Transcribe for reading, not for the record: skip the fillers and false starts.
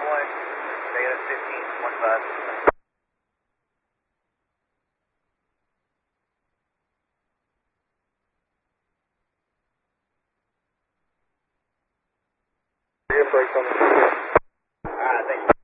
1, negative 15, 25. Brakes on the Alright, thank you.